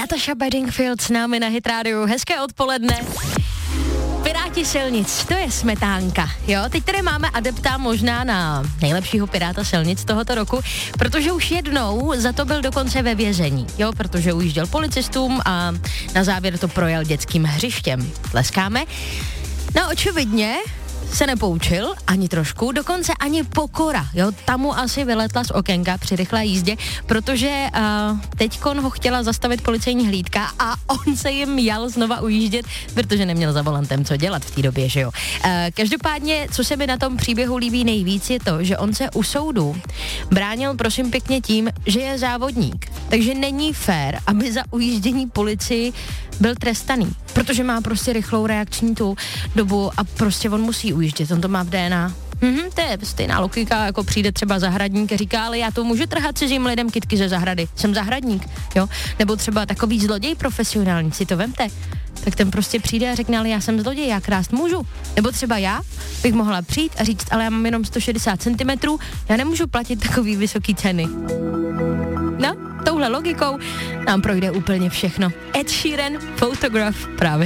Natasha Bedingfield s námi na Hit Radio. Hezké odpoledne. Piráti silnic, to je smetánka, jo? Teď tady máme adepta možná na nejlepšího piráta silnic tohoto roku, protože už jednou za to byl dokonce ve vězení, jo? Protože ujížděl policistům a na závěr to projel dětským hřištěm. Tleskáme. No očividně se nepoučil ani trošku, dokonce ani pokora, jo, tam mu asi vyletla z okénka při rychlé jízdě, protože teďkon ho chtěla zastavit policejní hlídka a on se jim jal znova ujíždět, protože neměl za volantem co dělat v té době, že jo. Každopádně, co se mi na tom příběhu líbí nejvíc, je to, že on se u soudu bránil prosím pěkně tím, že je závodník, takže není fér, aby za ujíždění policii byl trestaný, protože má prostě rychlou reakční tu dobu a prostě on musí ujíždět, on to má v DNA. To je stejná logika, jako přijde třeba zahradník a říká, ale já to můžu trhat cizím lidem kytky ze zahrady, jsem zahradník, jo? Nebo třeba takový zloděj profesionální, si to vemte, tak ten prostě přijde a řekne, ale já jsem zloděj, já krást můžu. Nebo třeba já bych mohla přijít a říct, ale já mám jenom 160 cm, já nemůžu platit takový vysoký ceny. No, touhle logikou nám projde úplně všechno. Ed Sheeran, Photograph, právě